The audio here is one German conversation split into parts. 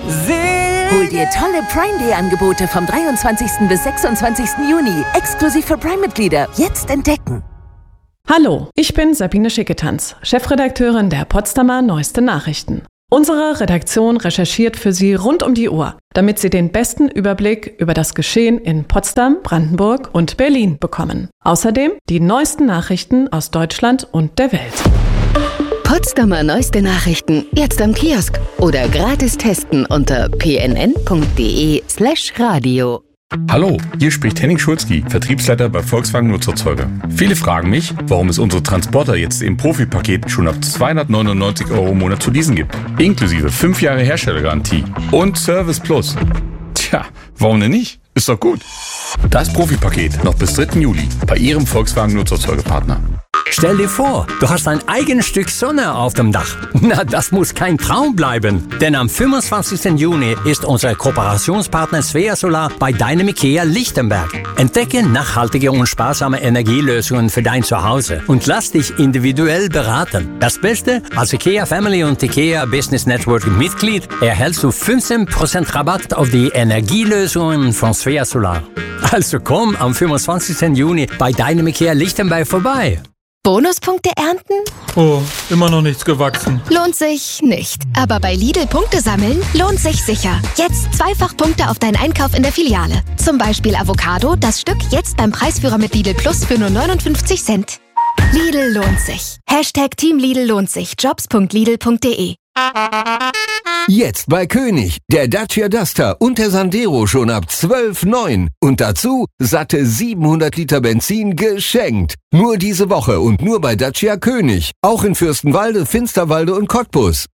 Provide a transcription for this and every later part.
Hol dir tolle Prime Day Angebote vom 23. bis 26. Juni. Exklusiv für Prime-Mitglieder. Jetzt entdecken. Hallo, ich bin Sabine Schicketanz, Chefredakteurin der Potsdamer Neueste Nachrichten. Unsere Redaktion recherchiert für Sie rund um die Uhr, damit Sie den besten Überblick über das Geschehen in Potsdam, Brandenburg und Berlin bekommen. Außerdem die neuesten Nachrichten aus Deutschland und der Welt. Potsdamer Neueste Nachrichten jetzt am Kiosk oder gratis testen unter pnn.de/radio. Hallo, hier spricht Henning Schulzki, Vertriebsleiter bei Volkswagen Nutzerzeuger. Viele fragen mich, warum es unsere Transporter jetzt im Profi-Paket schon ab 299 € im Monat zu leasen gibt. Inklusive 5 Jahre Herstellergarantie und Service Plus. Tja, warum denn nicht? Ist doch gut. Das Profi-Paket noch bis 3. Juli bei Ihrem Volkswagen Nutzerzeugerpartner. Stell dir vor, du hast ein eigenes Stück Sonne auf dem Dach. Na, das muss kein Traum bleiben. Denn am 25. Juni ist unser Kooperationspartner Svea Solar bei deinem IKEA Lichtenberg. Entdecke nachhaltige und sparsame Energielösungen für dein Zuhause und lass dich individuell beraten. Das Beste, als IKEA Family und IKEA Business Network Mitglied erhältst du 15% Rabatt auf die Energielösungen von Svea Solar. Also komm am 25. Juni bei deinem IKEA Lichtenberg vorbei. Bonuspunkte ernten? Oh, immer noch nichts gewachsen. Lohnt sich nicht. Aber bei Lidl Punkte sammeln lohnt sich sicher. Jetzt zweifach Punkte auf deinen Einkauf in der Filiale. Zum Beispiel Avocado, das Stück jetzt beim Preisführer mit Lidl Plus für nur 59 Cent. Lidl lohnt sich. Team Lidl lohnt sich. Jobs.lidl.de. Jetzt bei König, der Dacia Duster und der Sandero schon ab 12,9. Und dazu satte 700 Liter Benzin geschenkt. Nur diese Woche und nur bei Dacia König. Auch in Fürstenwalde, Finsterwalde und Cottbus.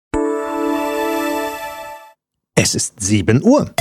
Es ist 7 Uhr.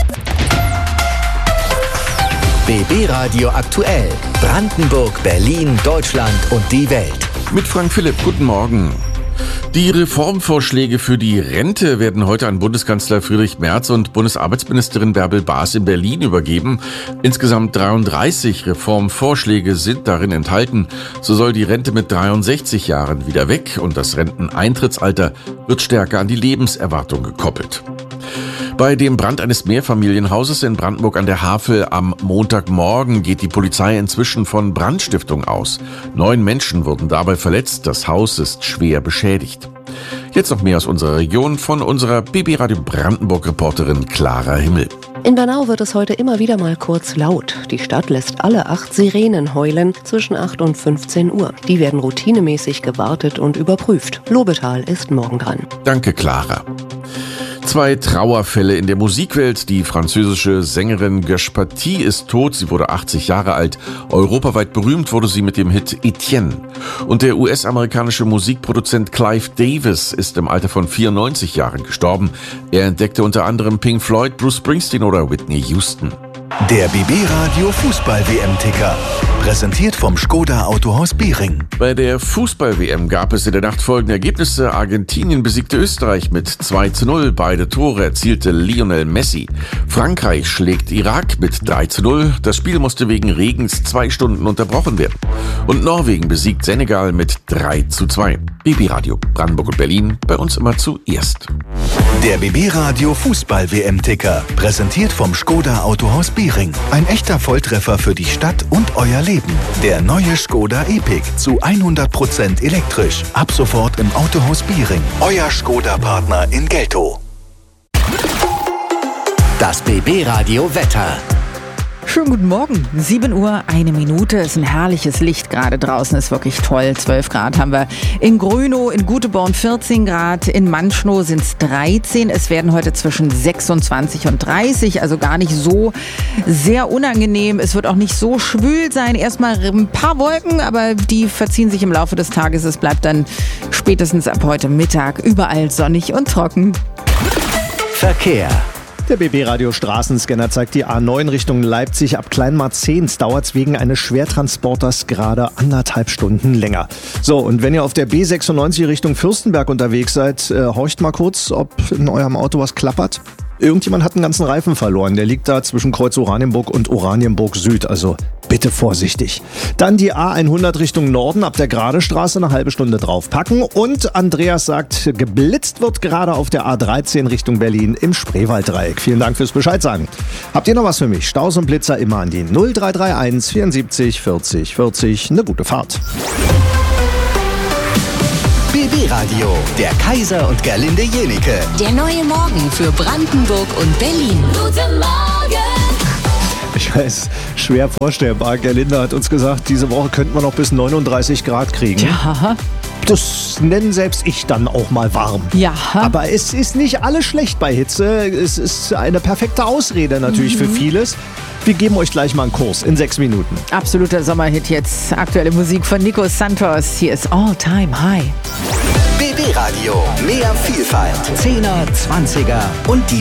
BB Radio aktuell. Brandenburg, Berlin, Deutschland und die Welt. Mit Frank Philipp, guten Morgen. Die Reformvorschläge für die Rente werden heute an Bundeskanzler Friedrich Merz und Bundesarbeitsministerin Bärbel Baas in Berlin übergeben. Insgesamt 33 Reformvorschläge sind darin enthalten. So soll die Rente mit 63 Jahren wieder weg und das Renteneintrittsalter wird stärker an die Lebenserwartung gekoppelt. Bei dem Brand eines Mehrfamilienhauses in Brandenburg an der Havel am Montagmorgen geht die Polizei inzwischen von Brandstiftung aus. 9 Menschen wurden dabei verletzt, das Haus ist schwer beschädigt. Jetzt noch mehr aus unserer Region von unserer BB Radio Brandenburg-Reporterin Clara Himmel. In Bernau wird es heute immer wieder mal kurz laut. Die Stadt lässt alle 8 Sirenen heulen zwischen 8 und 15 Uhr. Die werden routinemäßig gewartet und überprüft. Lobetal ist morgen dran. Danke, Clara. 2 Trauerfälle in der Musikwelt. Die französische Sängerin Göche Paty ist tot. Sie wurde 80 Jahre alt. Europaweit berühmt wurde sie mit dem Hit Etienne. Und der US-amerikanische Musikproduzent Clive Davis ist im Alter von 94 Jahren gestorben. Er entdeckte unter anderem Pink Floyd, Bruce Springsteen oder Whitney Houston. Der BB Radio Fußball-WM-Ticker. Präsentiert vom Škoda Autohaus Bering. Bei der Fußball-WM gab es in der Nacht folgende Ergebnisse. Argentinien besiegte Österreich mit 2:0. Beide Tore erzielte Lionel Messi. Frankreich schlägt Irak mit 3:0. Das Spiel musste wegen Regens 2 Stunden unterbrochen werden. Und Norwegen besiegt Senegal mit 3:2. BB Radio Brandenburg und Berlin, bei uns immer zuerst. Der BB Radio Fußball-WM-Ticker. Präsentiert vom Škoda Autohaus Bering. Ein echter Volltreffer für die Stadt und euer Leben. Der neue Škoda Epiq zu 100% elektrisch. Ab sofort im Autohaus Bering. Euer Škoda-Partner in Geltow. Das BB Radio Wetter. Schönen guten Morgen, 7 Uhr, 1 Minute, ist ein herrliches Licht gerade draußen, ist wirklich toll, 12 Grad haben wir in Grünow, in Guteborn 14 Grad, in Manschnow sind es 13, es werden heute zwischen 26 und 30, also gar nicht so sehr unangenehm, es wird auch nicht so schwül sein, erstmal ein paar Wolken, aber die verziehen sich im Laufe des Tages, es bleibt dann spätestens ab heute Mittag überall sonnig und trocken. Verkehr. Der BB-Radio Straßenscanner zeigt die A9 Richtung Leipzig. Ab Kleinmarzehns dauert es wegen eines Schwertransporters gerade 1,5 Stunden länger. So, und wenn ihr auf der B96 Richtung Fürstenberg unterwegs seid, horcht mal kurz, ob in eurem Auto was klappert. Irgendjemand hat einen ganzen Reifen verloren. Der liegt da zwischen Kreuz Oranienburg und Oranienburg Süd. Also bitte vorsichtig. Dann die A100 Richtung Norden ab der Gradestraße eine halbe Stunde draufpacken. Und Andreas sagt, geblitzt wird gerade auf der A13 Richtung Berlin im Spreewalddreieck. Vielen Dank fürs Bescheid sagen. Habt ihr noch was für mich? Staus und Blitzer immer an die 0331 74 40 40. Eine gute Fahrt. BB Radio, der Kaiser und Gerlinde Jenike. Der neue Morgen für Brandenburg und Berlin. Guten Morgen! Ich weiß, schwer vorstellbar. Gerlinde hat uns gesagt, diese Woche könnten wir noch bis 39 Grad kriegen. Ja. Das nenne selbst ich dann auch mal warm. Ja. Aber es ist nicht alles schlecht bei Hitze. Es ist eine perfekte Ausrede natürlich für vieles. Wir geben euch gleich mal einen Kurs in 6 Minuten. Absoluter Sommerhit jetzt. Aktuelle Musik von Nico Santos. Hier ist All Time High. BB Radio, mehr Vielfalt. 10er, 20er und die